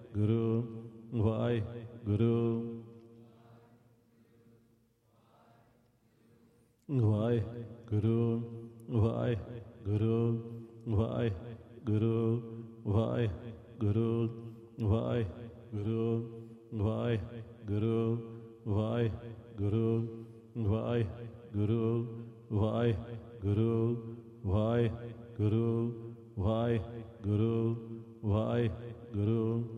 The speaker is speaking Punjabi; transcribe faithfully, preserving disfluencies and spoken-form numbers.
ਗੁਰੂ ਵਾਹਿਗੁਰੂ ਵਾਹਿਗੁਰੂ ਵਾਹਿਗੁਰੂ ਵਾਹਿਗੁਰੂ ਵਾਹਿਗੁਰੂ ਵਾਹਿਗੁਰੂ ਵਾਹਿਗੁਰੂ ਵਾਹਿਗੁਰੂ ਵਾਹਿਗੁਰੂ ਵਾਹਿਗੁਰੂ ਵਾਹਿਗੁਰੂ ਵਾਹਿਗੁਰੂ ਵਾਹਿਗੁਰੂ